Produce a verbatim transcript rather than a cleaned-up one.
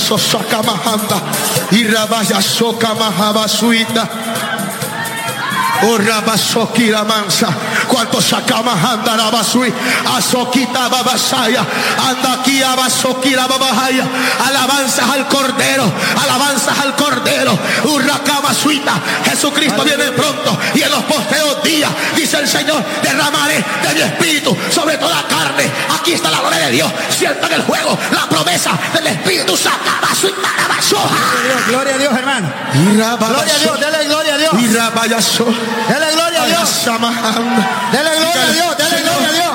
sosaka mahanda. Irabaya soka mahabasuita. Orabasoki la mansa. Cuanto sacamos anda la basui. Azokita babasaya. Anda aquí abasoki la babahaya. Alabanzas al Cordero. Alabanzas al Cordero. Urracabasuita. Jesucristo viene pronto. Y en los posteros días, dice el Señor, derramaré de mi espíritu sobre toda carne. Aquí está la gloria de Dios. Sientan el juego. La promesa del Espíritu Sacabasuita la basoja. Gloria a Dios, hermano. Gloria a Dios. Dele gloria a Dios. Irabayaso. Dele gloria a Dios. Dele gloria a Dios. Dele gloria a Dios.